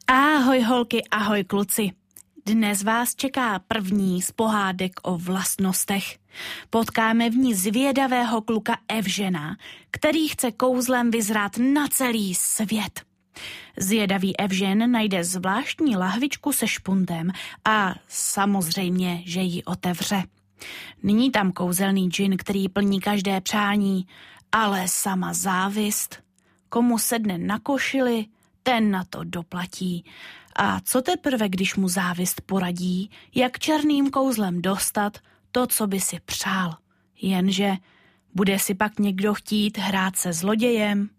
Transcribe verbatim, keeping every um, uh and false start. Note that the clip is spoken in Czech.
Ahoj holky, ahoj kluci. Dnes vás čeká první z pohádek o vlastnostech. Potkáme v ní zvědavého kluka Evžena, který chce kouzlem vyzrát na celý svět. Zvědavý Evžen najde zvláštní lahvičku se špuntem a samozřejmě, že ji otevře. Není tam kouzelný džin, který plní každé přání, ale sama závist. Komu sedne na košili, ten na to doplatí. A co teprve, když mu závist poradí, jak černým kouzlem dostat to, co by si přál. Jenže bude si pak někdo chtít hrát se zlodějem?